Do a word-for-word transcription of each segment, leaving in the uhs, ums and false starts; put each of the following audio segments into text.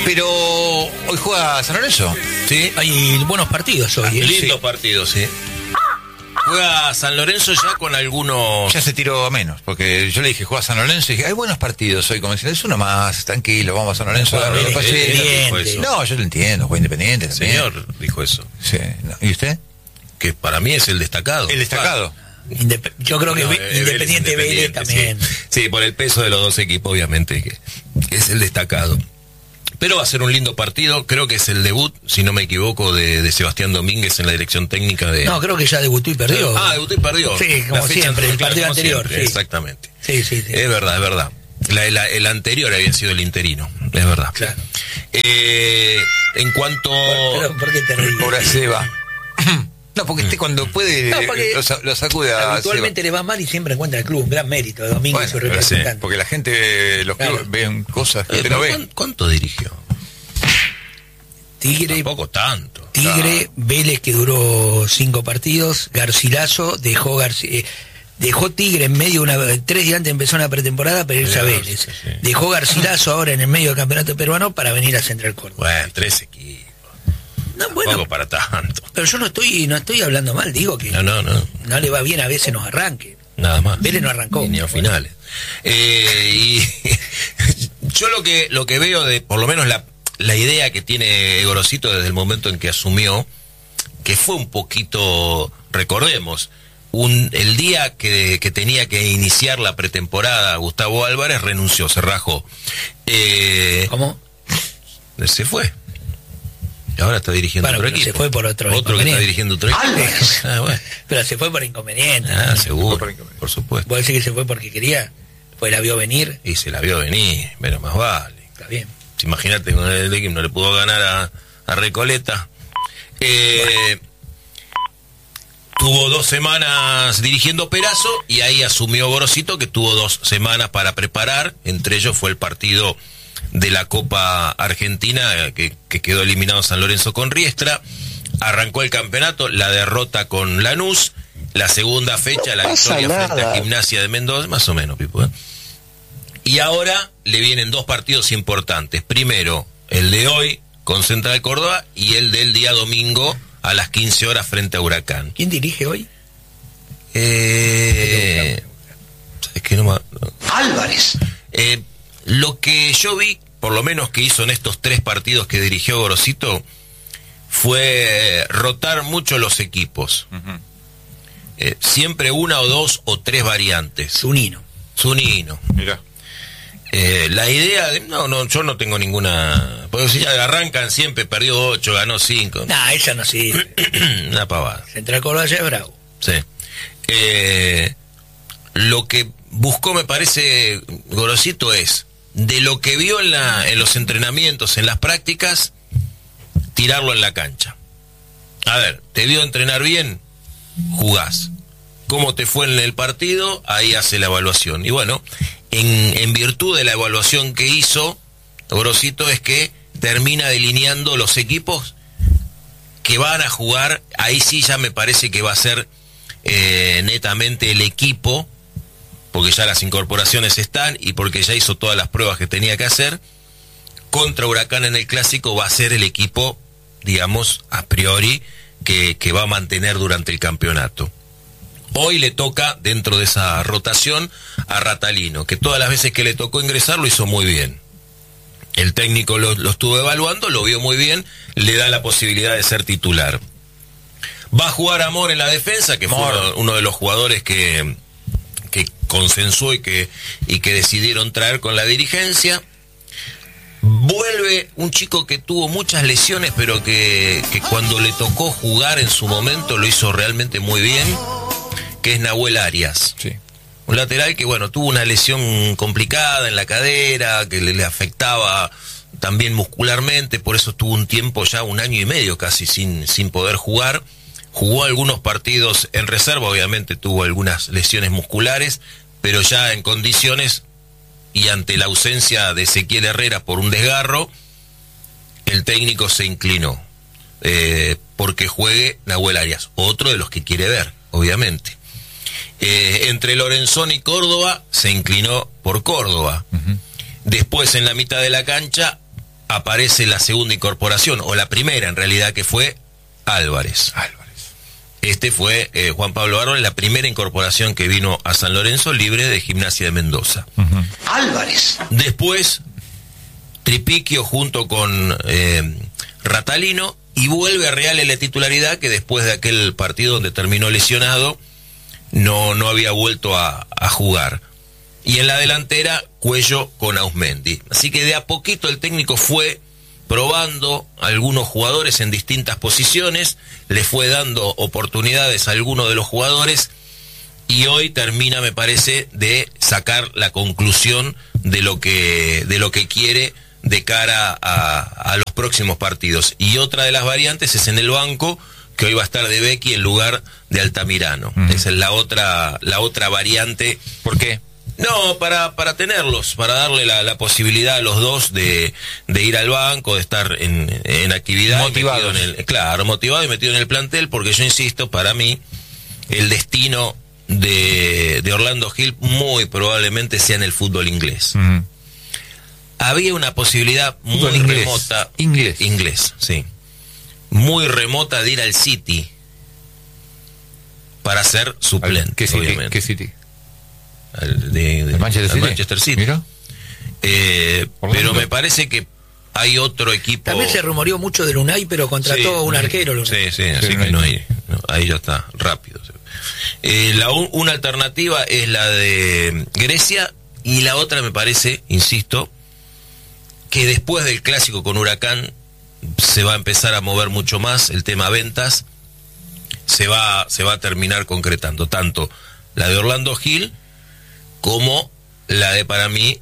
Pero hoy juega San Lorenzo. Sí. Hay buenos partidos hoy. ¿eh? Lindos Sí. partidos, sí. Juega San Lorenzo ya con algunos... Ya se tiró a menos, porque yo le dije, juega San Lorenzo, y dije, hay buenos partidos hoy, como dicen, es uno más, tranquilo, vamos a San Lorenzo. Juega a darle bien, pase. Independiente. dijo eso. No, yo lo entiendo, juega Independiente también. Señor dijo eso. Sí. No. ¿Y usted? Que para mí es el destacado. El destacado. Indep- Yo creo que No, Ve- eh, Independiente Vélez, Vélez Independiente, también. Sí. Sí, por el peso de los dos equipos, obviamente, que es el destacado. Pero va a ser un lindo partido, creo que es el debut, si no me equivoco, de, de Sebastián Domínguez en la dirección técnica de... No, creo que ya debutó y perdió. Ah, debutó y perdió. Sí, como La fecha siempre, el anterior, partido como anterior, siempre, sí. Exactamente. Sí, sí, sí. Es verdad, es verdad. La- la- el anterior había sido el interino, es verdad. Claro. Eh, en cuanto... Pero, ¿por qué te ríes? Pobre Seba. No, porque este cuando puede No, porque lo, sa- lo sacude a Habitualmente le va mal y siempre encuentra el club. Un gran mérito de Domingo y Bueno, su pero sí, representante. porque la gente, los Claro. clubes ven cosas que Eh, usted no pero ve. ¿cuán- ¿Cuánto dirigió? Tigre, Tampoco tanto. Tigre, Vélez que duró cinco partidos, Garcilaso dejó Garci- eh, dejó Tigre en medio de una tres días antes empezó una pretemporada para irse a Claro, Vélez. sí, sí. Dejó Garcilaso ahora en el medio del campeonato peruano para venir a Central Córdoba. Bueno, tres equipos. No, Tampoco bueno, para tanto. pero yo no estoy no estoy hablando mal, digo que No, no, no. no le va bien a veces nos arranque. Nada más. Vélez no arrancó. Ni a finales. Eh, y yo lo que lo que veo de, por lo menos la, la idea que tiene Gorosito desde el momento en que asumió, que fue un poquito, recordemos, un el día que, que tenía que iniciar la pretemporada, Gustavo Álvarez renunció, se rajó. Eh, ¿Cómo? se fue. Y ahora está dirigiendo Bueno, otro pero equipo. se fue por otro Otro que está inconveniente. dirigiendo otro equipo. Ah, bueno. Pero se fue por inconveniente. Ah, seguro, por inconveniente. por supuesto. ¿Vos decís que se fue porque quería? Pues la vio venir. Y se la vio venir, pero más vale. Está bien. Imagínate, con el equipo no le pudo ganar a, a Recoleta. Eh, tuvo dos semanas dirigiendo Perazo y ahí asumió Gorosito, que tuvo dos semanas para preparar. Entre ellos fue el partido de la Copa Argentina, que, que quedó eliminado San Lorenzo con Riestra. Arrancó el campeonato, la derrota con Lanús. La segunda fecha, la victoria frente a Gimnasia de Mendoza, más o menos, Pipo, ¿eh? Y ahora le vienen dos partidos importantes. Primero, el de hoy con Central Córdoba y el del día domingo a las quince horas frente a Huracán. ¿Quién dirige hoy? Eh, es que no me... Álvarez. Eh, lo que yo vi, por lo menos que hizo en estos tres partidos que dirigió Gorosito, fue rotar mucho los equipos. Ujú. Eh, siempre una o dos o tres variantes. Zunino. Zunino. Mirá. Eh, la idea de... No, no, yo no tengo ninguna... Porque si ya arrancan siempre, perdió ocho, ganó cinco. Nah, esa no sirve. Una pavada. Central Córdoba ya es bravo. Sí. Eh, lo que buscó, me parece, Gorosito es, de lo que vio en, la, en los entrenamientos, en las prácticas, tirarlo en la cancha. A ver, ¿te vio entrenar bien? Jugás. ¿Cómo te fue en el partido? Ahí hace la evaluación. Y bueno, en, en virtud de la evaluación que hizo, Gorosito es que termina delineando los equipos que van a jugar. Ahí sí ya me parece que va a ser eh, netamente el equipo, porque ya las incorporaciones están y porque ya hizo todas las pruebas que tenía que hacer. Contra Huracán en el Clásico va a ser el equipo, digamos, a priori, que, que va a mantener durante el campeonato. Hoy le toca, dentro de esa rotación, a Ratalino, que todas las veces que le tocó ingresar lo hizo muy bien. El técnico lo, lo estuvo evaluando, lo vio muy bien, le da la posibilidad de ser titular. Va a jugar Amor en la defensa, que fue uno, uno de los jugadores que, que consensuó y que, y que decidieron traer con la dirigencia. Vuelve un chico que tuvo muchas lesiones, pero que, que cuando le tocó jugar en su momento lo hizo realmente muy bien, que es Nahuel Arias. Sí. Un lateral que, bueno, tuvo una lesión complicada en la cadera, que le, le afectaba también muscularmente, por eso tuvo un tiempo ya, un año y medio casi, sin, sin poder jugar. Jugó algunos partidos en reserva, obviamente tuvo algunas lesiones musculares, pero ya en condiciones, y ante la ausencia de Ezequiel Herrera por un desgarro, el técnico se inclinó, eh, porque juegue Nahuel Arias, otro de los que quiere ver, obviamente. Eh, entre Lorenzón y Córdoba se inclinó por Córdoba. Uh-huh. Después en la mitad de la cancha aparece la segunda incorporación, o la primera en realidad, que fue Álvarez. Álvarez. Este fue eh, Juan Pablo Álvarez, la primera incorporación que vino a San Lorenzo, libre de Gimnasia de Mendoza. Uh-huh. Álvarez. Después, Tripiquio junto con eh, Ratalino, y vuelve a Real en la titularidad, que después de aquel partido donde terminó lesionado, no, no había vuelto a, a jugar. Y en la delantera, Cuello con Ausmendi. Así que de a poquito el técnico fue probando algunos jugadores en distintas posiciones, le fue dando oportunidades a algunos de los jugadores, y hoy termina, me parece, de sacar la conclusión de lo que, de lo que quiere de cara a, a los próximos partidos. Y otra de las variantes es en el banco, que hoy va a estar De Becchi en lugar de Altamirano. Mm. Esa es la otra, la otra variante. ¿Por qué? No, para, para tenerlos, para darle la, la posibilidad a los dos de, de ir al banco, de estar en, en actividad. Motivados. En el, claro, motivado y metido en el plantel, porque yo insisto, para mí, el destino de, de Orlando Gil muy probablemente sea en el fútbol inglés. Uh-huh. Había una posibilidad muy inglés. remota. Inglés. Inglés, sí. Muy remota de ir al City para ser suplente. ¿Qué City? Obviamente. ¿Qué City? Al de, de, ¿El Manchester, al City? Manchester City. ¿Mira? Eh, pero me parece que hay otro equipo. También se rumoreó mucho del Unai, pero contrató Sí, a un arquero. Lunay. Sí, sí, así Sí, que no no hay- hay, no, ahí ya está, rápido. Eh, la, un- una alternativa es la de Grecia, y la otra me parece, insisto, que después del clásico con Huracán se va a empezar a mover mucho más el tema ventas, se va, se va a terminar concretando tanto la de Orlando Gil como la de, para mí,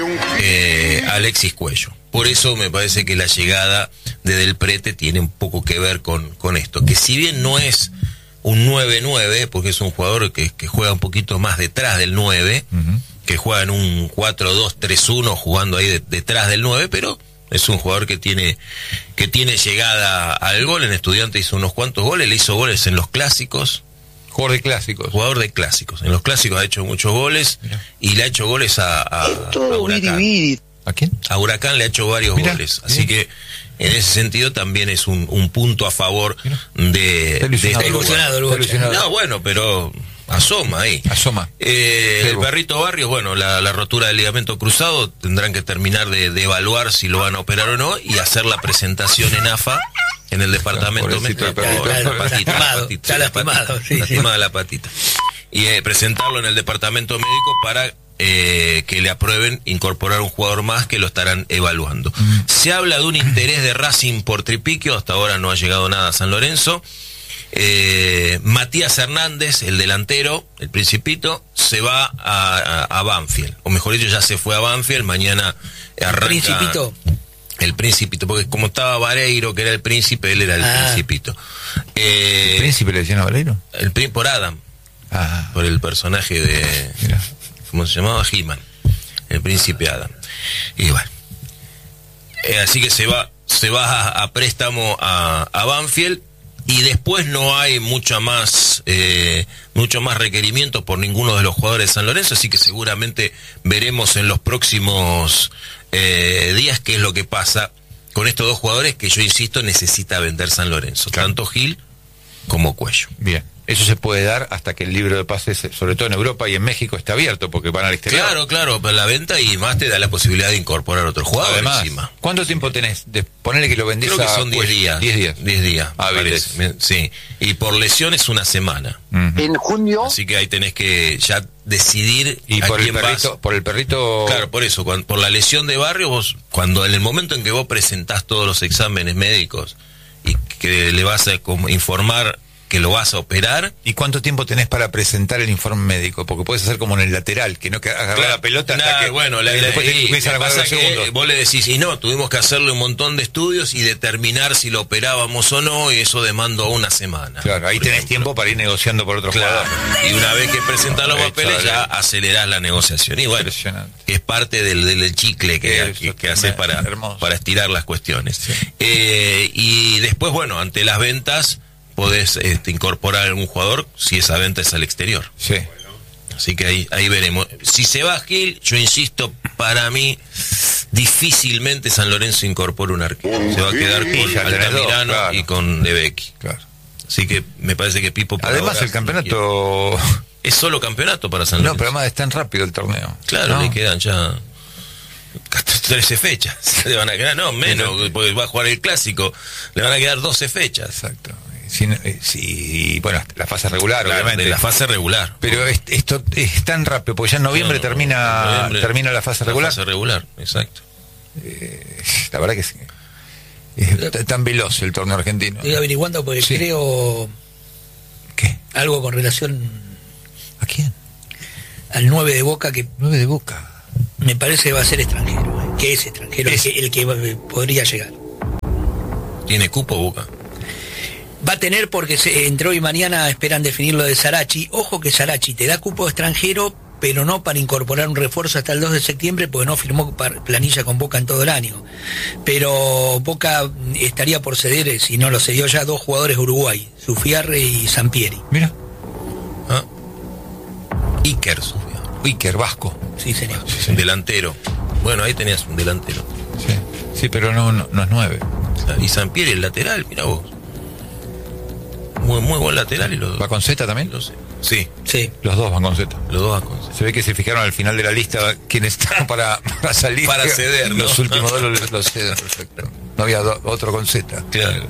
eh, Alexis Cuello. Por eso me parece que la llegada de Del Prete tiene un poco que ver con, con esto, que si bien no es un nueve nueve, porque es un jugador que, que juega un poquito más detrás del nueve, Uh-huh. que juega en un cuatro dos tres uno jugando ahí de, detrás del nueve, pero es un jugador que tiene que tiene llegada al gol. En Estudiantes hizo unos cuantos goles, le hizo goles en los clásicos, Jugador de clásicos. jugador de clásicos. En los clásicos ha hecho muchos goles. Mirá. Y le ha hecho goles a, a, a Huracán. ¿A quién? A Huracán le ha hecho varios Mirá, goles. Así bien. que en ese sentido también es un, un punto a favor de, Está de ilusionado. este ilusionado el lugar. Bocha. ilusionado. No, bueno, pero asoma ahí. Asoma. Eh, el Cebo. Perrito Barrios, bueno, la, la rotura del ligamento cruzado, tendrán que terminar de, de evaluar si lo van a operar o no, y hacer la presentación en A F A, en el departamento Pobrecito médico. el perrito. La patita, Está la lastimado, patita, está la lastimado, patita, sí, sí. lastimada la patita. Y eh, presentarlo en el departamento médico para eh, que le aprueben incorporar un jugador más, que lo estarán evaluando. Mm. Se habla de un interés de Racing por Tripiquio, hasta ahora no ha llegado nada a San Lorenzo. Eh, Matías Hernández, el delantero, el Principito, se va a, a, a Banfield, o mejor dicho, ya se fue a Banfield. Mañana arranca Principito. el Principito, porque como estaba Vareiro, que era el príncipe, él era el Ah. Principito. Eh, ¿Príncipe le decían a Valero? el pri- por Adam, Ah, por el personaje de, mira. ¿cómo se llamaba? He-Man, el príncipe Adam. Y bueno, eh, así que se va, se va a, a préstamo a, a Banfield, y después no hay mucha más, eh, mucho más requerimiento por ninguno de los jugadores de San Lorenzo, así que seguramente veremos en los próximos eh, días qué es lo que pasa con estos dos jugadores que, yo insisto, necesita vender San Lorenzo, Claro. tanto Gil como Cuello. Bien. Eso se puede dar hasta que el libro de pases, sobre todo en Europa y en México, esté abierto, porque van al exterior. Claro, claro, para la venta, y más te da la posibilidad de incorporar otro jugador Además, encima. ¿cuánto tiempo tenés de ponerle que lo vendés Creo que a son diez Cuello? días. diez días. diez días, me Hábiles. parece. Me- Sí. Y por lesión es una semana. Ujú. En junio, Así que ahí tenés que ya decidir Y a por el quién vas. perrito, por el perrito. Claro, por eso, cuando, por la lesión de Barrio, vos, cuando en el momento en que vos presentás todos los exámenes médicos y que le vas a como informar que lo vas a operar, ¿Y cuánto tiempo tenés para presentar el informe médico? Porque puedes hacer como en el lateral, que no que agarrar claro, la pelota hasta nah, que bueno, la, y la- después te y empiezan a pasa correr los que segundos. vos le decís, y no, tuvimos que hacerle un montón de estudios y determinar si lo operábamos o no, y eso demandó una semana. Claro, ahí por tenés ejemplo. tiempo para ir negociando por otro Claro. jugador. Y una vez que presentás los Hecho, papeles, dale. ya acelerás la negociación. Y bueno, Impresionante. que es parte del, del, del chicle que, Eso, que, que haces para, hermoso. para estirar las cuestiones. Sí. Eh, y después, bueno, ante las ventas, podés este, incorporar a algún jugador si esa venta es al exterior. Sí. Así que ahí, ahí veremos. Si se va Gil, yo insisto, para mí difícilmente San Lorenzo incorpora un arquero. Se va a quedar con ya tenés dos, Altamirano claro. y con De Becchi. Claro. Así que me parece que Pipo... por Además ahora el campeonato... es solo campeonato para San No, Lorenzo. pero además es tan rápido el torneo. Claro, ¿no? le quedan ya trece fechas. Le van a quedar, no, menos, porque va a jugar el clásico. Le van a quedar doce fechas. Exacto. Sí, eh, sí, bueno, la fase regular, Claro, obviamente. de la fase regular. Pero es- esto es tan rápido, porque ya en noviembre No, no, termina en noviembre, termina la fase regular. La fase regular, exacto. La verdad que sí. Es t- tan veloz el torneo argentino. Estoy averiguando porque Sí. creo ¿Qué? algo con relación ¿A quién? al nueve de Boca que nueve de Boca. me parece que va a ser extranjero, eh, que es extranjero, Es- el que, el que va- podría llegar. Tiene cupo Boca. Va a tener porque se entró y mañana esperan definir lo de Sarachi. Ojo que Sarachi te da cupo extranjero, pero no para incorporar un refuerzo hasta el dos de septiembre, porque no firmó par- planilla con Boca en todo el año. Pero Boca estaría por ceder, eh, si no lo cedió ya, dos jugadores de Uruguay, Sufiarre y Sampieri. Mira, ¿Ah? Iker, Sofía. Iker, vasco. Sí, señor. Un delantero. Bueno, ahí tenías un delantero. Sí, sí, pero no, no, no es nueve. Y Sampieri, el lateral, mira vos. Muy, muy buen lateral y los ¿Va con Z también? los- Sí, Sí. Los dos van con Z. los dos van con- Se ve que se fijaron al final de la lista quiénes están para, para salir. Para ceder, ¿no? Los últimos dos los, los ceden, perfecto. No había do- otro con Z. Claro.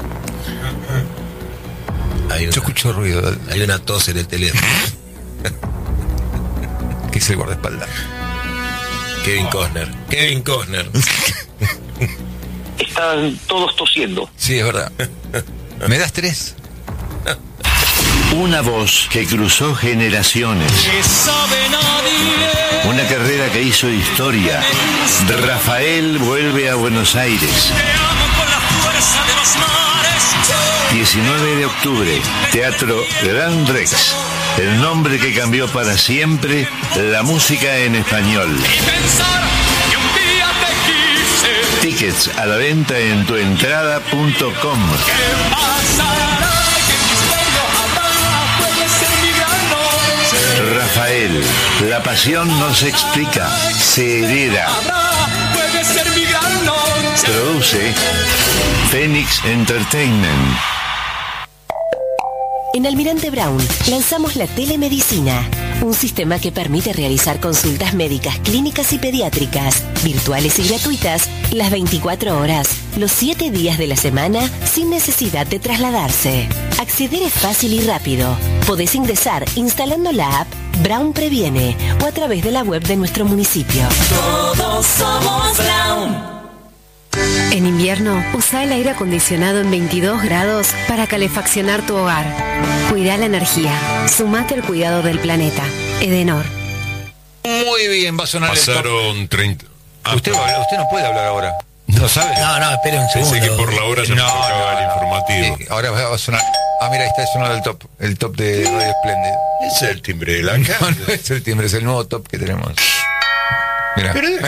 Hay Yo una, escucho ruido. hay una tos en el teléfono. ¿Qué es el guardaespaldas? Kevin Costner. Kevin Costner. Están todos tosiendo. Sí, es verdad. ¿Me das tres? Una voz que cruzó generaciones. Una carrera que hizo historia. Rafael vuelve a Buenos Aires. diecinueve de octubre, Teatro Gran Rex. El nombre que cambió para siempre la música en español. Tickets a la venta en tuentrada punto com. Rafael, la pasión no se explica, se hereda. Produce Phoenix Entertainment. En Almirante Brown lanzamos la telemedicina, un sistema que permite realizar consultas médicas, clínicas y pediátricas, virtuales y gratuitas, las veinticuatro horas, los siete días de la semana, sin necesidad de trasladarse. Acceder es fácil y rápido. Podés ingresar instalando la app Brown Previene o a través de la web de nuestro municipio. Todos somos Brown. En invierno, usa el aire acondicionado en veintidós grados para calefaccionar tu hogar. Cuida la energía. Sumate al cuidado del planeta. Edenor. Muy bien, va a sonar el Pasaron treinta. top. Usted, va- usted no puede hablar ahora. ¿No sabe? No, no, espere un segundo. Pensé que por la hora ya No, no, tocaba no, el no. informativo. Sí, ahora va a sonar. Ah, mira, ahí está sonando el top. El top de Radio Splendid. Es el timbre de la No, casa. no es el timbre, es el nuevo top que tenemos. Mira. Pero ¿No,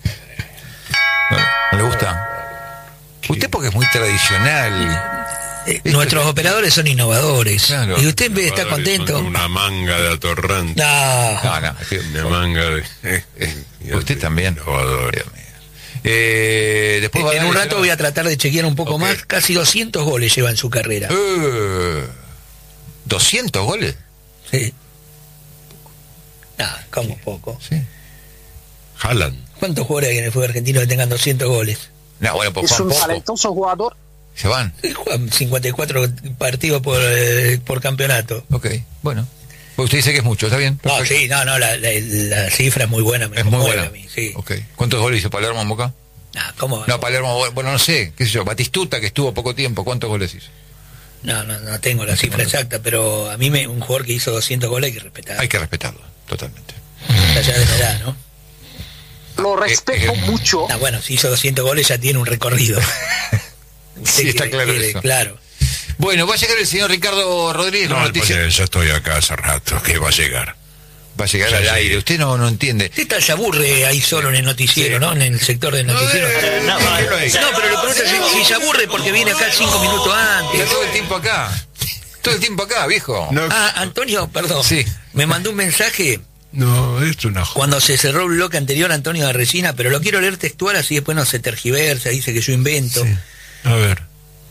¿no le gusta? Usted porque es muy tradicional. Eh, nuestros operadores son innovadores. Claro. Y usted en vez de estar contento. Una manga de atorrante. No. No, no. es que- Una manga de. eh, usted también. Innovador. Dios mío. Eh, después va a En dar un el- rato voy a tratar de chequear un poco Ok. más. Casi doscientos goles lleva en su carrera. Eh, ¿doscientos goles? Sí. Ah, como poco. Sí. Haaland. ¿Cuántos jugadores hay en el fútbol argentino que tengan doscientos goles? No, bueno, pues Es Juan un poco. talentoso jugador. Se van. Sí, juegan cincuenta y cuatro partidos por, eh, por campeonato. Ok, bueno. Pues usted dice que es mucho, ¿está bien? No, Perfecto. sí, no, no, la, la, la cifra es muy buena. Me Es muy conmueve buena. a mí, sí. Ok. ¿Cuántos goles hizo Palermo en Boca? No, ¿cómo? No, Palermo, bueno, no sé, qué sé yo. Batistuta, que estuvo poco tiempo, ¿cuántos goles hizo? No, no, no tengo la cifra exacta, pero a mí me, un jugador que hizo doscientos goles hay que respetar. Hay que respetarlo, totalmente. Allá de la edad, ¿no? Lo respeto Eh, eh, mucho. Ah, bueno, si hizo doscientos goles ya tiene un recorrido. Sí, está claro eso. Claro. Bueno, va a llegar el señor Ricardo Rodríguez con No, noticias. pues, ya estoy acá hace rato. Que va a llegar. Va a llegar Ya al llegué. aire. Usted no, no entiende. Usted está, se aburre ahí solo en el noticiero, Sí. ¿no? En el sector del noticiero. No, No, pero le pregunto si, si se aburre porque viene acá cinco minutos antes. Está todo el tiempo acá. Todo el tiempo acá, viejo. No, Ah, Antonio, perdón. Sí. Me mandó un mensaje No, es una joda. Cuando se cerró el bloque anterior, Antonio de Resina, pero lo quiero leer textual, así después no se tergiversa, dice que yo invento. Sí. A ver.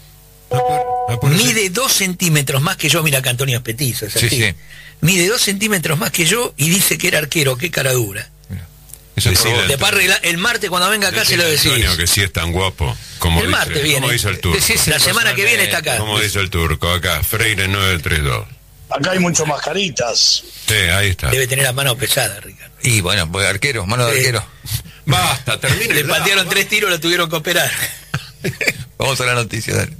Mide dos centímetros más que yo, mira que Antonio es petizo, es así. Sí, sí. Mide dos centímetros más que yo y dice que era arquero, qué cara dura. Eso es por Decile, vos. Después arregla- el martes cuando venga acá se lo decís. Antonio, que sí es tan guapo. Como El dice, martes viene. Como dice el turco. Decís- La semana que viene está acá. Como dice el turco, acá, Freire nueve tres dos. Acá hay muchas mascaritas. Sí, ahí está. Debe tener la mano pesada, Ricardo. Y bueno, pues arquero, mano de Sí. arquero. Basta, termine. Le la- patearon tres tiros, lo tuvieron que operar. Vamos a la noticia, dale.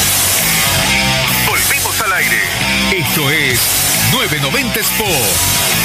Volvemos al aire. Esto es nueve noventa Sport.